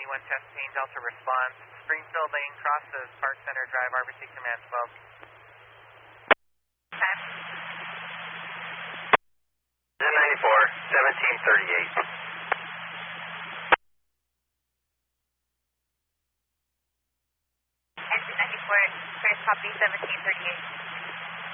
91 testing, Delta response. Springfield Lane crosses Park Center Drive, RBC Command 12. Okay. 1094, 1738. Engine 94, first copy, 1738.